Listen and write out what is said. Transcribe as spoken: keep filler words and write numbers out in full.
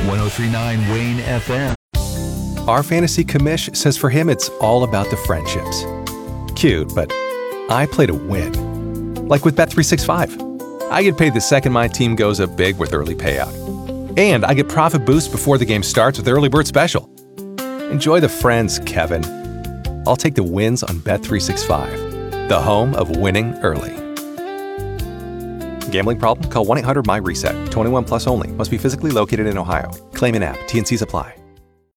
one oh three point nine Wayne F M. Our fantasy commish says for him it's all about the friendships. Cute, but I play to win. Like with Bet three sixty-five. I get paid the second my team goes up big with early payout. And I get profit boost before the game starts with Early Bird Special. Enjoy the friends, Kevin. I'll take the wins on Bet three sixty-five, the home of winning early. Gambling problem? Call one eight hundred M Y RESET. twenty-one plus only. Must be physically located in Ohio. Claim in app. T N Cs apply.